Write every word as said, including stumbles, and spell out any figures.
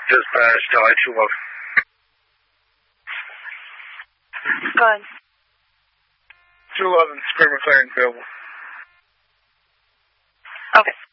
Dispatch, Delhi two eleven. Go ahead. two eleven, Supreme McLaren available. Okay.